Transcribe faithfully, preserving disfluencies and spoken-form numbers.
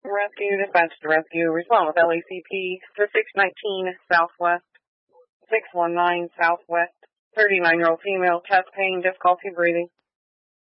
Rescue, dispatch to rescue. Respond with L A C P for six nineteen Southwest, six one nine Southwest. thirty-nine-year-old female, chest pain, difficulty breathing.